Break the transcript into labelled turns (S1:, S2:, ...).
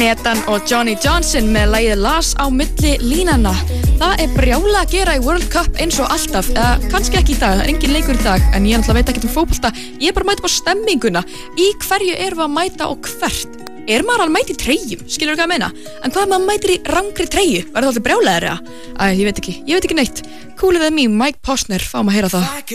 S1: Metan og Johnny Johnson með lagið Las á milli línanna. Það brjála að gera í World Cup eins og alltaf, kannski ekki í dag, það engin leikur í dag, en ég náttúrulega veit ekkert fótbolta, ég bara mæta á stemminguna. Í hverju erum við að mæta og hvert? Maður að mæta í treyjum, skilur hvað ég meina? En hvað maður mætir í rangri treyju? Verður það alltaf brjálaðir, ég veit ekki neitt. Cool with me, Mike Posner, fáum að heyra það.